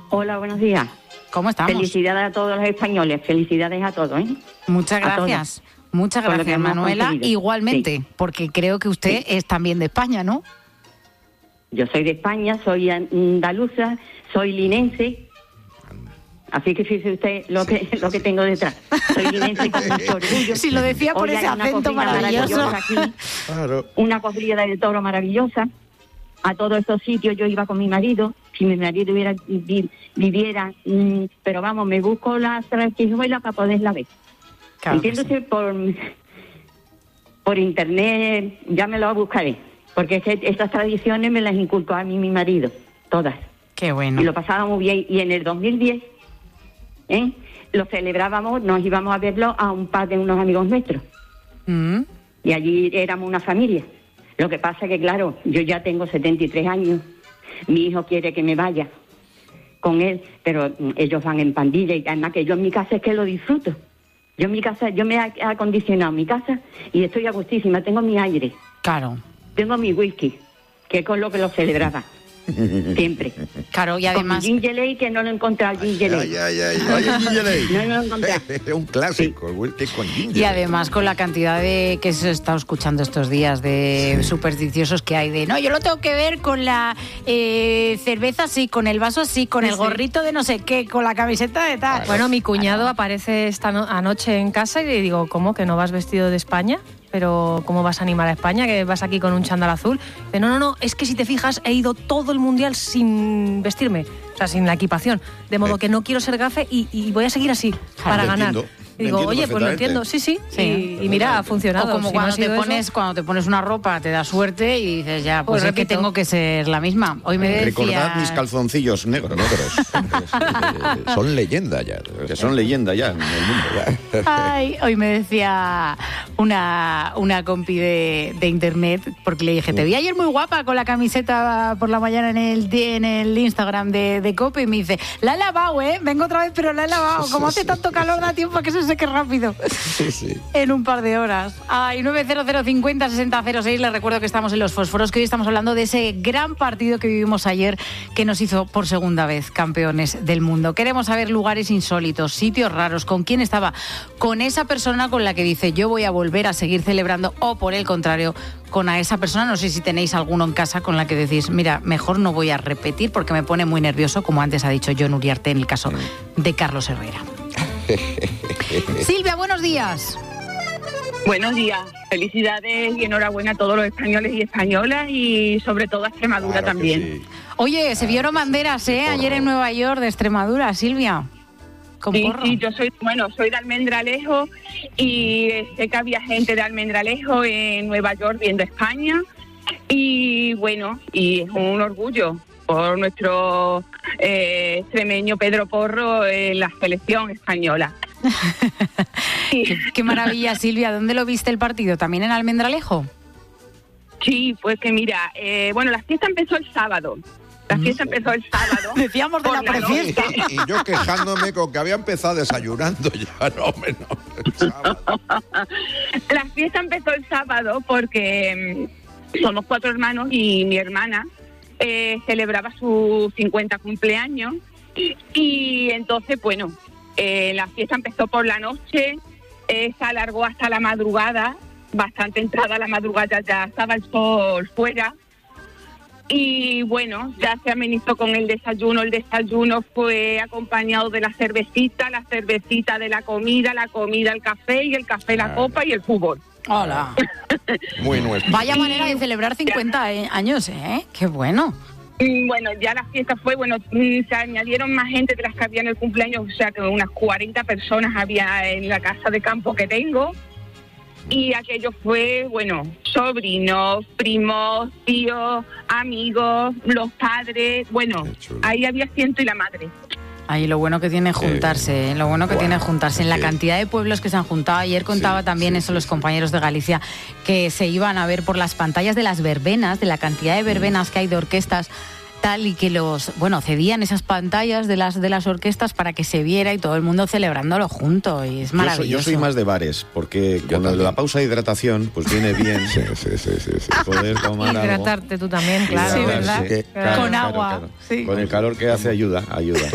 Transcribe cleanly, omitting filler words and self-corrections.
Hola, buenos días. ¿Cómo estamos? Felicidades a todos los españoles, felicidades a todos, ¿eh? Muchas gracias. Muchas gracias, Manuela. Igualmente, porque creo que usted es también de España, ¿no? Yo soy de España, soy andaluza, soy linense. Así que fíjese usted lo que tengo detrás. Soy linense con mucho orgullo. Si lo decía por ese acento maravilloso. Aquí, una corrida del toro maravillosa. A todos esos sitios yo iba con mi marido. Si mi marido viviera, pero vamos, me busco la sanguijuela para poderla ver. Claro, entiéndose, por internet ya me lo buscaré. Porque esas tradiciones me las inculcó a mí mi marido, todas. Qué bueno. Y lo pasábamos bien. Y en el 2010, lo celebrábamos, nos íbamos a verlo a un par de unos amigos nuestros. Y allí éramos una familia. Lo que pasa que, claro, yo ya tengo 73 años. Mi hijo quiere que me vaya con él, pero ellos van en pandilla. Y además que yo en mi casa es que lo disfruto. Yo en mi casa, yo me he acondicionado mi casa y estoy a gustísima. Tengo mi aire. Claro. Tengo mi whisky, que es con lo que lo celebraba. Siempre. Claro, y además... Con ginger ale, que no lo he encontrado, ginger ale. No lo he encontrado. Es un clásico, el whisky con ginger. Y además con la cantidad de que se está escuchando estos días de supersticiosos que hay de... No, yo lo tengo que ver con la cerveza así, con el vaso así, con el gorrito de no sé qué, con la camiseta de tal. Bueno, mi cuñado aparece anoche en casa y le digo, ¿cómo? ¿Que no vas vestido de España? Pero ¿cómo vas a animar a España? Que vas aquí con un chándal azul. Dice, no, es que si te fijas he ido todo el mundial sin vestirme, o sea, sin la equipación, de modo que no quiero ser gafe y voy a seguir así para ganar. Y digo, oye, pues lo entiendo, sí. Y mira, ha funcionado. O como si cuando, no cuando te pones una ropa, te da suerte y dices, ya, pues es que repito. tengo que ser la misma. Hoy me decía... Recordad mis calzoncillos negros. Son leyenda ya. Que son leyenda ya en el mundo. Ya. Ay, hoy me decía una compi de internet, porque le dije, te vi ayer muy guapa con la camiseta por la mañana en el Instagram de COPE, y me dice, la he lavado, vengo otra vez, pero la he lavado. Como hace tanto calor, da tiempo a que se seque rápido. Sí. En un par de horas. Ay, 900506006. Les recuerdo que estamos en Los Fósforos, que hoy estamos hablando de ese gran partido que vivimos ayer, que nos hizo por segunda vez campeones del mundo. Queremos saber lugares insólitos, sitios raros, con quién estaba, con esa persona con la que dice, yo voy a volver a seguir celebrando, o por el contrario, con a esa persona. No sé si tenéis alguno en casa con la que decís, mira, mejor no voy a repetir porque me pone muy nervioso, como antes ha dicho Jon Uriarte en el caso de Carlos Herrera. Silvia, buenos días. Buenos días, felicidades y enhorabuena a todos los españoles y españolas y sobre todo a Extremadura también. Sí. Oye, se vieron banderas, ayer en Nueva York de Extremadura, Silvia. Sí, yo soy de Almendralejo y sé que había gente de Almendralejo en Nueva York viendo España y bueno, y es un orgullo por nuestro extremeño Pedro Porro en la selección española. Qué maravilla, Silvia. ¿Dónde lo viste el partido? ¿También en Almendralejo? Sí, pues que mira, la fiesta empezó el sábado. Decíamos de la prefiesta. Y yo quejándome con que había empezado desayunando ya, La fiesta empezó el sábado porque somos 4 hermanos y mi hermana celebraba su 50 cumpleaños y entonces, bueno, la fiesta empezó por la noche, se alargó hasta la madrugada, bastante entrada la madrugada, ya estaba el sol fuera. Y bueno, ya se amenizó con el desayuno fue acompañado de la cervecita de la comida el café y el café la copa y el fútbol. Hola. Muy nuestro. Vaya manera de celebrar 50 años, qué bueno. Bueno, ya la fiesta fue, se añadieron más gente de las que había en el cumpleaños, o sea que unas 40 personas había en la casa de campo que tengo. Y aquello fue, sobrinos, primos, tíos, amigos, los padres, ahí había ciento y la madre. Ahí lo bueno que tiene juntarse, en la cantidad de pueblos que se han juntado. Ayer contaba también los compañeros de Galicia, que se iban a ver por las pantallas de las verbenas, de la cantidad de verbenas que hay de orquestas, tal, y que cedían esas pantallas de las orquestas para que se viera y todo el mundo celebrándolo junto, y es maravilloso. Yo soy más de bares, porque con la pausa de hidratación, pues viene bien sí. Poder tomar hidratarte algo. Tú también, claro. Sí, ¿verdad? Claro, con agua. Claro. Sí. Con el calor que hace ayuda.